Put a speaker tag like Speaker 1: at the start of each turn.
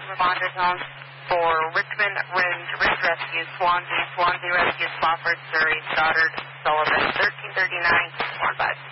Speaker 1: responders on for Richmond Ridge Rescue, Swansea Rescue, Spofford, Surrey, Stoddard, Sullivan, 1339, 615.